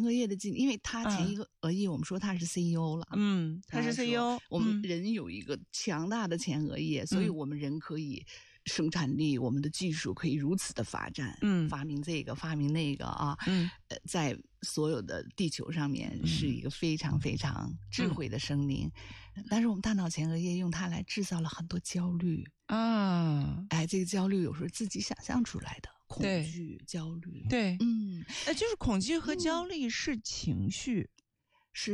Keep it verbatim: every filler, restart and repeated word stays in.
额叶的技，因为他前一个额叶我们说他是 C E O 了， 嗯，他是 C E O， 我们人有一个强大的前额叶，嗯、所以我们人可以生产力，我们的技术可以如此的发展，嗯，发明这个发明那个啊，嗯，呃，在所有的地球上面是一个非常非常智慧的生灵，嗯、但是我们大脑前额叶用它来制造了很多焦虑啊，哎，这个焦虑有时候自己想象出来的。恐惧、焦虑， 对，嗯，那就是恐惧和焦虑是情绪，